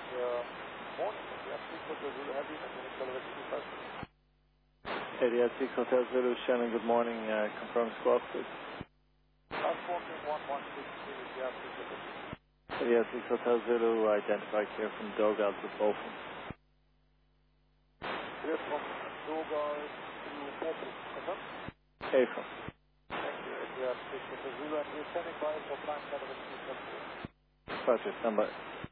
Morning, Adriatic Hotel Zulu Heavy, Maintenance Elevation 25. Adriatic Hotel Zulu, Shannon, good morning. Confirm squawk, please. Last walking 1163, Adriatic Hotel Zulu. Adriatic Hotel Zulu, identified here from Dogal to Bolton. Clear from Dogar to Bolton, confirm? AFA. Thank you, Adriatic Hotel Zulu, and we're standing by for plan elevation 24. Roger, stand by.